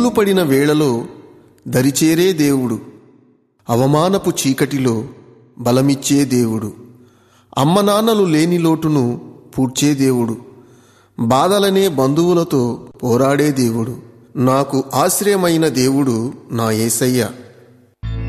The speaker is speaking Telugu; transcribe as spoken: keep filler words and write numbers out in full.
దిగులు పడిన వేళలో దరిచేరే దేవుడు, అవమానపు చీకటిలో బలమిచ్చే దేవుడు, అమ్మ నాన్నలు లేని లోటును పూడ్చే దేవుడు, బాధలనే బంధువులతో పోరాడే దేవుడు, నాకు ఆశ్రయమైన దేవుడు నా యేసయ్య.